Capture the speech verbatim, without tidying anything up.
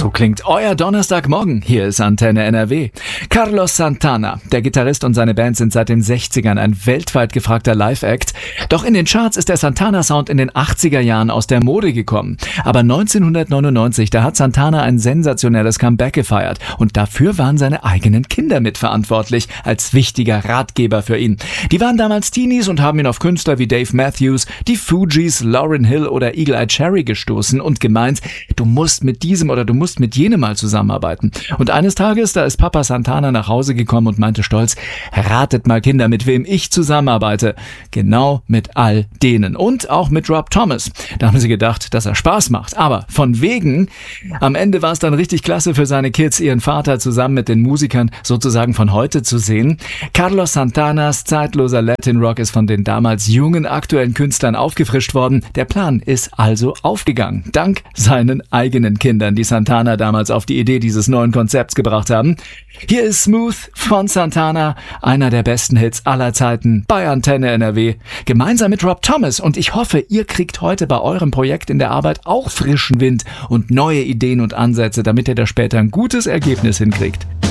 So klingt euer Donnerstagmorgen. Hier ist Antenne N R W. Carlos Santana, der Gitarrist und seine Band sind seit den sechzigern ein weltweit gefragter Live-Act. Doch in den Charts ist der Santana-Sound in den achtziger Jahren aus der Mode gekommen. Aber neunzehnhundertneunundneunzig, da hat Santana ein sensationelles Comeback gefeiert. Und dafür waren seine eigenen Kinder mitverantwortlich, als wichtiger Ratgeber für ihn. Die waren damals Teenies und haben ihn auf Künstler wie Dave Matthews, die Fugees, Lauryn Hill oder Eagle Eye Cherry gestoßen und gemeint, du musst mit diesem oder du musst mit jenem mal zusammenarbeiten. Und eines Tages, da ist Papa Santana nach Hause gekommen und meinte stolz, ratet mal Kinder, mit wem ich zusammenarbeite. Genau mit all denen. Und auch mit Rob Thomas. Da haben sie gedacht, dass er Spaß macht. Aber von wegen, am Ende war es dann richtig klasse für seine Kids, ihren Vater zusammen mit den Musikern sozusagen von heute zu sehen. Carlos Santanas zeitloser Latin Rock ist von den damals jungen, aktuellen Künstlern aufgefrischt worden. Der Plan ist also aufgegangen. Dank seinen eigenen Kindern, die Santana damals auf die Idee dieses neuen Konzepts gebracht haben. Hier ist Smooth von Santana, einer der besten Hits aller Zeiten bei Antenne N R W, gemeinsam mit Rob Thomas. Und ich hoffe, ihr kriegt heute bei eurem Projekt in der Arbeit auch frischen Wind und neue Ideen und Ansätze, damit ihr da später ein gutes Ergebnis hinkriegt.